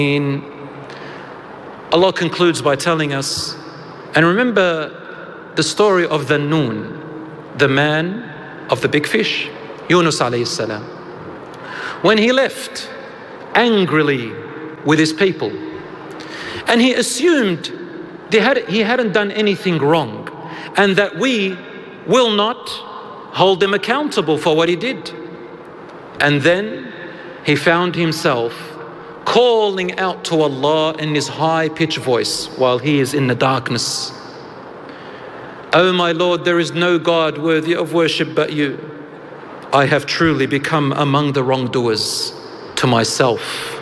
Allah concludes by telling us, and remember the story of the Noon, the man of the big fish, Yunus alayhi salam. When he left angrily with his people, and he assumed he hadn't done anything wrong, and that we will not hold him accountable for what he did. And then he found himself calling out to Allah in his high-pitched voice while he is in the darkness. "Oh my Lord, there is no God worthy of worship but you. I have truly become among the wrongdoers. To myself.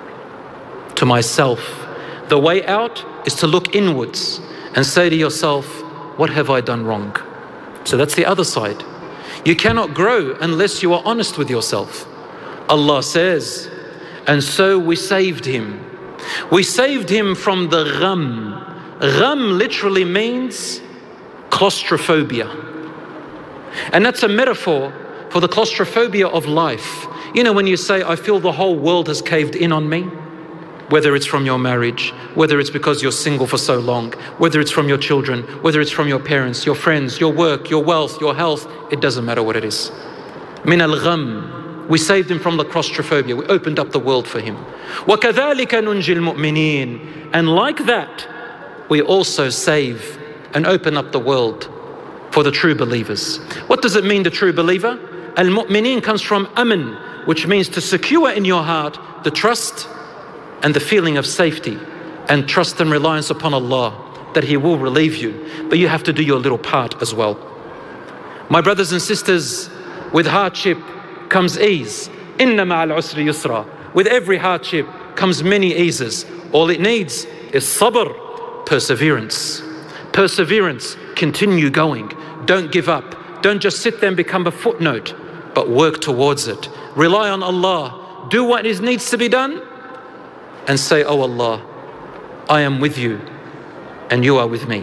The way out is to look inwards and say to yourself, what have I done wrong?" So that's the other side. You cannot grow unless you are honest with yourself. Allah says, and so we saved him. We saved him from the gham. Gham literally means claustrophobia. And that's a metaphor for the claustrophobia of life. You know, when you say, I feel the whole world has caved in on me, whether it's from your marriage, whether it's because you're single for so long, whether it's from your children, whether it's from your parents, your friends, your work, your wealth, your health, it doesn't matter what it is. Min al-gham. We saved him from the claustrophobia. We opened up the world for him. وَكَذَلِكَ نُنْجِي الْمُؤْمِنِينَ. And like that, we also save and open up the world for the true believers. What does it mean, the true believer? Al-mu'mineen comes from aman, which means to secure in your heart the trust and the feeling of safety and trust and reliance upon Allah, that He will relieve you. But you have to do your little part as well. My brothers and sisters, with hardship comes ease. Inna ma'al usri yusra. With every hardship comes many eases. All it needs is sabr, perseverance. Perseverance, continue going. Don't give up. Don't just sit there and become a footnote, but work towards it. Rely on Allah. Do what needs to be done and say, oh Allah, I am with you and you are with me.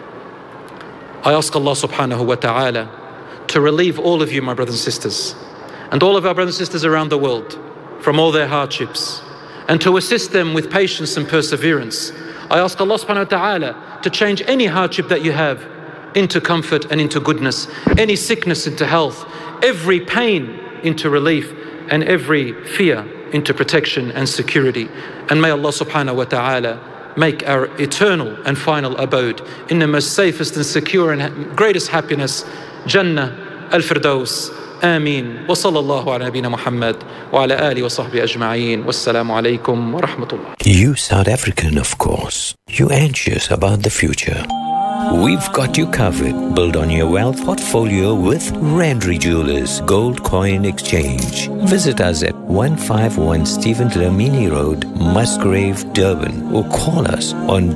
I ask Allah subhanahu wa ta'ala to relieve all of you, my brothers and sisters, and all of our brothers and sisters around the world from all their hardships, and to assist them with patience and perseverance. I ask Allah subhanahu wa ta'ala to change any hardship that you have into comfort and into goodness, any sickness into health, every pain into relief, and every fear into protection and security. And may Allah subhanahu wa ta'ala make our eternal and final abode in the most safest and secure and greatest happiness, Jannah al-Firdaus. آمين وصلى الله على نبينا محمد وعلى آله وصحبه أجمعين والسلام عليكم ورحمة الله. You South African, of course. You anxious about the future. We've got you covered. Build on your wealth portfolio with Randri Jewelers Gold Coin Exchange. Visit us at 151 Stephen Dlamini Road, Musgrave, Durban, or call us on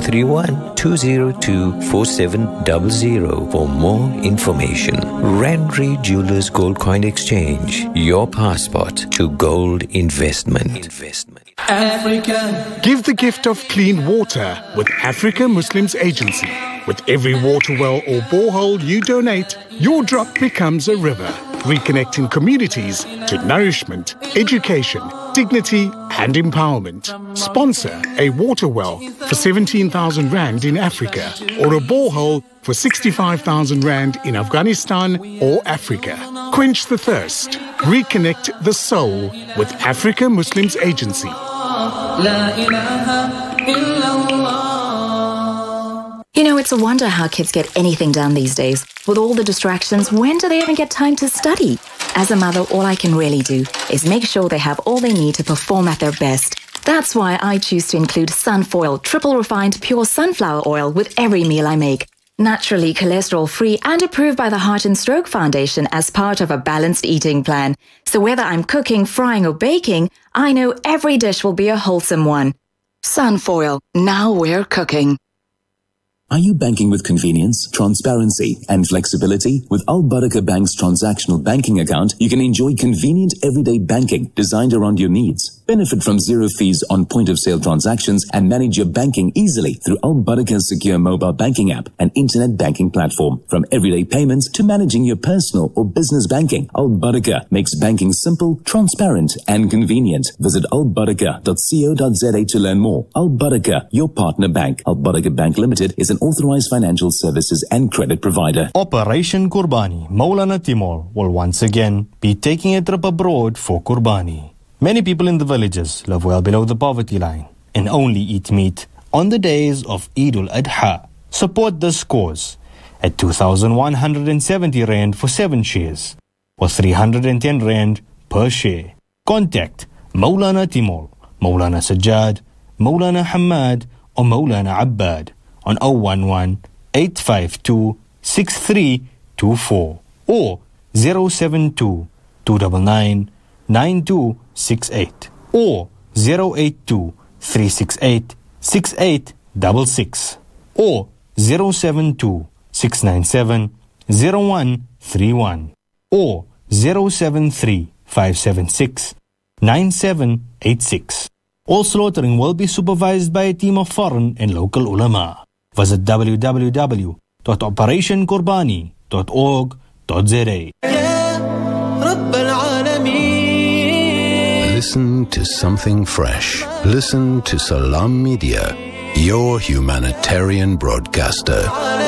031-202-4700 for more information. Randri Jewelers Gold Coin Exchange, your passport to gold investment. Africa. Give the gift of clean water with Africa Muslims Agency. With every water well or borehole you donate, your drop becomes a river, reconnecting communities to nourishment, education, dignity and empowerment. Sponsor a water well for 17,000 Rand in Africa or a borehole for 65,000 Rand in Afghanistan or Africa. Quench the thirst. Reconnect the soul with Africa Muslims Agency. You know, it's a wonder how kids get anything done these days. With all the distractions, when do they even get time to study? As a mother, all I can really do is make sure they have all they need to perform at their best. That's why I choose to include Sunfoil triple refined pure sunflower oil with every meal I make. Naturally cholesterol-free and approved by the Heart and Stroke Foundation as part of a balanced eating plan. So whether I'm cooking, frying or baking, I know every dish will be a wholesome one. Sunfoil, now we're cooking. Are you banking with convenience, transparency, and flexibility? With Al Barakah Bank's transactional banking account, you can enjoy convenient everyday banking designed around your needs. Benefit from zero fees on point-of-sale transactions and manage your banking easily through Al Baraka's secure mobile banking app and internet banking platform. From everyday payments to managing your personal or business banking, Al Baraka makes banking simple, transparent and convenient. Visit albaraka.co.za to learn more. Al Baraka, your partner bank. Al Baraka Bank Limited is an authorized financial services and credit provider. Operation Kurbani, Maulana Timur will once again be taking a trip abroad for Kurbani. Many people in the villages live well below the poverty line and only eat meat on the days of Eid al-Adha. Support this cause at 2,170 Rand for 7 shares or 310 Rand per share. Contact Maulana Timur, Maulana Sajjad, Maulana Hamad or Maulana Abbad on 011-852-6324 or 072-299-9268 or 082-368-6866 or 072-697-0131 or 073-576-9786. All slaughtering will be supervised by a team of foreign and local ulama. Visit www.operationkurbani.org.za. Listen to something fresh. Listen to Salam Media, your humanitarian broadcaster.